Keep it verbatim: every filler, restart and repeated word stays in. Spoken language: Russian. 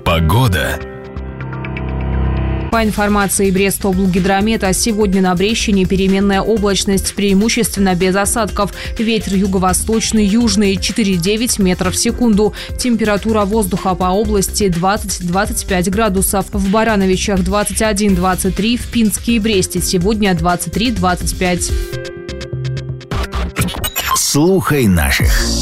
Погода. По информации Брестоблгидромета, сегодня на Брещине переменная облачность, преимущественно без осадков. Ветер юго-восточный, южный четыре-девять метров в секунду. Температура воздуха по области двадцать-двадцать пять градусов. В Барановичах двадцать один - двадцать три, в Пинске и Бресте сегодня двадцать три - двадцать пять. Слухай наших.